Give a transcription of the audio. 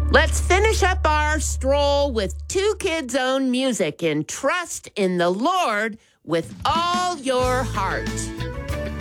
Let's finish up our stroll with Two Kids Own Music and Trust in the Lord with all your heart.